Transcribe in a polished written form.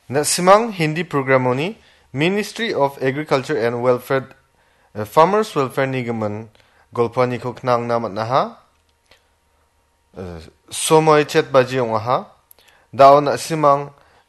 Nasimang Hindi programoni Ministry of Agriculture and Welfare Farmers Welfare Nigaman golpani ko knang namat naha somoy chet baji ong aha daw nasimang